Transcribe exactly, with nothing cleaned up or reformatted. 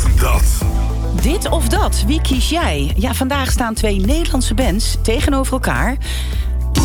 of dat. Dit of dat, wie kies jij? Ja, vandaag staan twee Nederlandse bands tegenover elkaar.